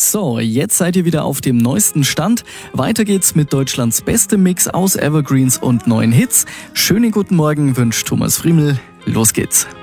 So, jetzt seid ihr wieder auf dem neuesten Stand. Weiter geht's mit Deutschlands bestem Mix aus Evergreens und neuen Hits. Schönen guten Morgen wünscht Thomas Friemel. Los geht's.